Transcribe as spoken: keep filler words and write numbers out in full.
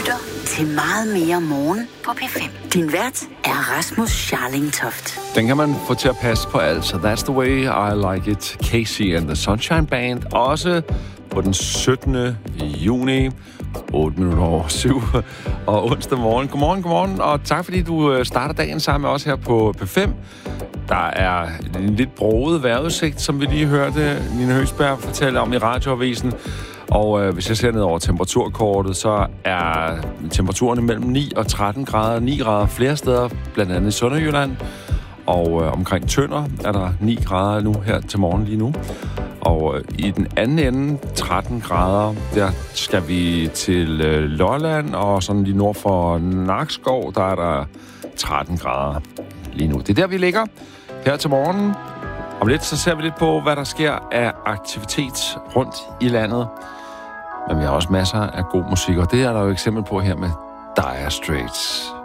lytter til Meget mere morgen på P fem. Din vært er Rasmus Scharlingtoft. Den kan man få til at passe på alt, så That's the way I like it. Casey and the Sunshine Band. Også på den syttende juni, otte minutter over syv, og onsdag morgen. Godmorgen, godmorgen, og tak fordi du starter dagen sammen med os her på P fem. Der er en lidt broget vejrudsigt, som vi lige hørte Nina Høgsberg fortælle om i radioavisen. Og øh, hvis jeg ser ned over temperaturkortet, så er temperaturerne mellem ni og tretten grader. ni grader flere steder, blandt andet i Sønderjylland. Og øh, omkring Tønder er der ni grader nu her til morgen lige nu. Og øh, i den anden ende, tretten grader, der skal vi til øh, Lolland, og sådan lige nord for Nakskov, der er der tretten grader lige nu. Det er der, vi ligger her til morgen. Om lidt, så ser vi lidt på, hvad der sker af aktivitet rundt i landet. Men vi har også masser af god musik, og det er der jo eksempel på her med Dire Straits.